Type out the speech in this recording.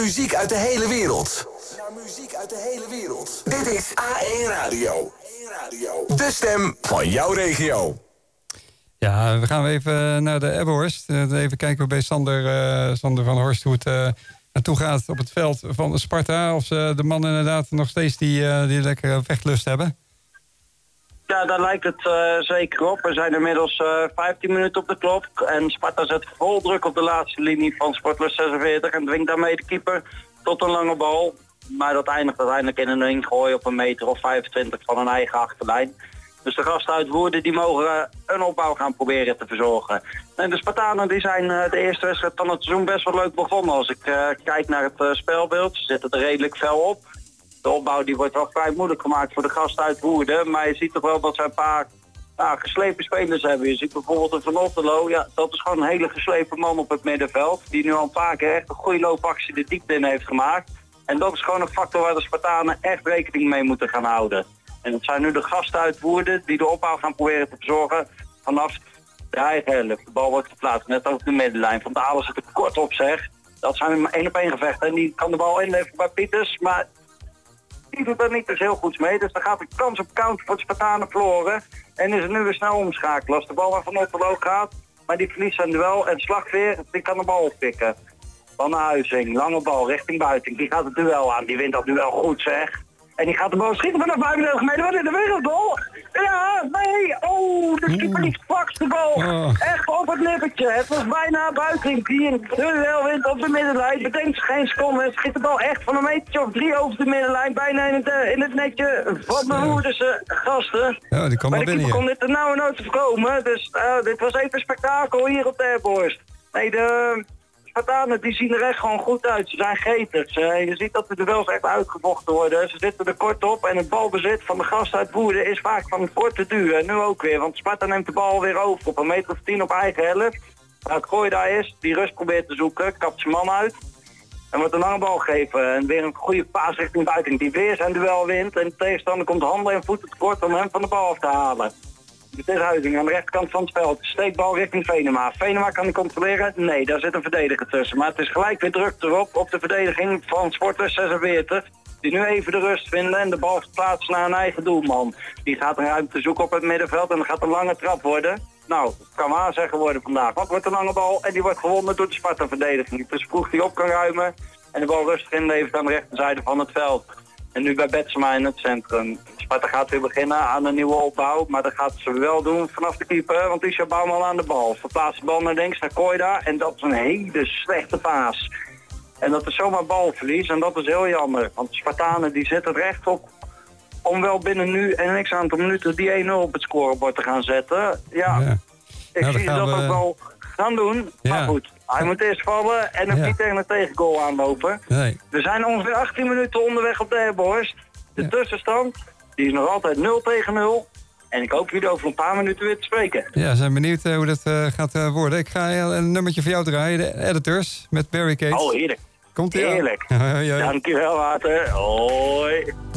Muziek uit de hele wereld. Naar muziek uit de hele wereld. Dit is A1 Radio. De stem van jouw regio. Ja, we gaan even naar de Ebbenhorst. Even kijken bij Sander van Horst hoe het naartoe gaat op het veld van Sparta. Of ze de mannen inderdaad nog steeds die lekkere vechtlust hebben. Ja, daar lijkt het zeker op. We zijn inmiddels 15 minuten op de klok. En Sparta zet vol druk op de laatste linie van Sportlust 46. En dwingt daarmee de keeper tot een lange bal. Maar dat eindigt uiteindelijk in een ingooi op een meter of 25 van een eigen achterlijn. Dus de gasten uit Woerden die mogen een opbouw gaan proberen te verzorgen. En de Spartanen die zijn de eerste wedstrijd van het seizoen best wel leuk begonnen. Als ik kijk naar het spelbeeld, ze zitten er redelijk fel op. De opbouw die wordt wel vrij moeilijk gemaakt voor de gasten uit Woerden. Maar je ziet toch wel dat ze een paar geslepen spelers hebben. Je ziet bijvoorbeeld een Van Otterlo. Ja, dat is gewoon een hele geslepen man op het middenveld. Die nu al een paar keer echt een goede loopactie de diepte in heeft gemaakt. En dat is gewoon een factor waar de Spartanen echt rekening mee moeten gaan houden. En het zijn nu de gasten uit Woerden die de opbouw gaan proberen te verzorgen vanaf de eigen helft. De bal wordt geplaatst net over de middenlijn. Van Dalen zit er kort op zeg. Dat zijn 1-op-1 gevechten. En die kan de bal inleveren bij Pieters. Maar die doet er niet dus heel goed mee. Dus dan gaat de kans op counter voor de Spartanen verloren. En is het nu weer snel omschakelen. Als de bal naar Van Otterlo gaat, maar die verliest zijn duel. En Slagveer, die kan de bal oppikken. Van Huizing, lange bal richting buiten. Die gaat het duel aan. Die wint dat duel goed zeg. En die gaat de bal schieten vanaf 35 meter. Wat is de wereldbal? Ja, nee. Oh, de keeper die vlak de bal. Echt op het nippertje. Het was bijna Buitink die een duel wint op de middenlijn. Bedenkt geen seconde. Schiet de bal echt van een metertje of 3 over de middenlijn. Bijna in het netje van de Woerdense gasten. Ja, die kwam maar al de binnen. keeper kon dit er nou en nooit te voorkomen. Dus dit was even spektakel hier op de Ebbenhorst. Nee, de Spartanen die zien er echt gewoon goed uit. Ze zijn geters. Je ziet dat de duels echt uitgevochten worden. Ze zitten er kort op en het balbezit van de gasten uit Woerden is vaak van korte duur. En nu ook weer, want Sparta neemt de bal weer over op een meter of 10 op eigen helft. Waar het gooi daar is, die rust probeert te zoeken, kapt zijn man uit. En wordt een lange bal gegeven. En weer een goede paas richting buiten die weer zijn duel wint. En de tegenstander komt handen en voeten tekort om hem van de bal af te halen. Het is Huizing aan de rechterkant van het veld. Steekbal richting Venema. Venema kan hij controleren? Nee, daar zit een verdediger tussen. Maar het is gelijk weer druk erop op de verdediging van Sportlust 46. Die nu even de rust vinden en de bal verplaatsen naar een eigen doelman. Die gaat een ruimte zoeken op het middenveld en dat gaat een lange trap worden. Nou, het kan maar zeggen worden vandaag. Want het wordt een lange bal en die wordt gewonnen door de Sparta-verdediging. Dus vroeg die op kan ruimen en de bal rustig inlevert aan de rechterzijde van het veld. En nu bij Betsema in het centrum. Sparta gaat weer beginnen aan een nieuwe opbouw. Maar dat gaat ze wel doen vanaf de keeper. Want Isha Bouwman aan de bal. Verplaatst de bal naar links, naar Koida. En dat is een hele slechte paas. En dat is zomaar balverlies. En dat is heel jammer. Want de Spartanen die zitten er echt op om wel binnen nu en niks aantal minuten die 1-0 op het scorebord te gaan zetten. Ja. Ik zie dat ook wel gaan doen. Ja. Maar goed, hij moet eerst vallen en ook niet tegen een tegengoal aanlopen. Nee. We zijn ongeveer 18 minuten onderweg op de Ebbenhorst. De tussenstand die is nog altijd 0-0. En ik hoop jullie over een paar minuten weer te spreken. Ja, we zijn benieuwd hoe dat gaat worden. Ik ga een nummertje voor jou draaien, de Editors met Barricades. Oh, heerlijk. Komt ie aan. Heerlijk. Dankjewel, Water. Hoi.